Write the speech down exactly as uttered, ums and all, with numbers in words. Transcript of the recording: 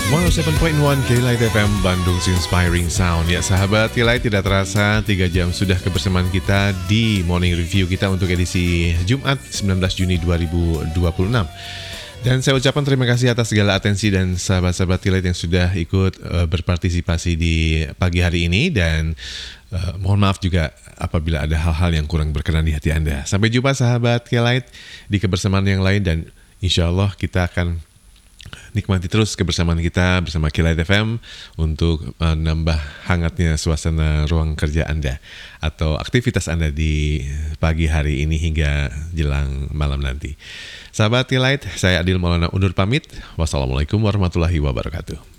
seratus tujuh koma satu K-Light F M Bandung Inspiring Sound. Ya sahabat K-Light, tidak terasa tiga jam sudah kebersamaan kita di Morning Review kita untuk edisi Jumat sembilan belas Juni dua ribu dua puluh enam. Dan saya ucapkan terima kasih atas segala atensi dan sahabat-sahabat K-Light yang sudah ikut uh, berpartisipasi di pagi hari ini. Dan uh, mohon maaf juga apabila ada hal-hal yang kurang berkenan di hati Anda. Sampai jumpa sahabat K-Light di kebersamaan yang lain, dan insya Allah kita akan nikmati terus kebersamaan kita bersama K-Light F M untuk menambah hangatnya suasana ruang kerja Anda atau aktivitas Anda di pagi hari ini hingga jelang malam nanti. Sahabat K-Light, saya Adil Maulana undur pamit. Wassalamualaikum warahmatullahi wabarakatuh.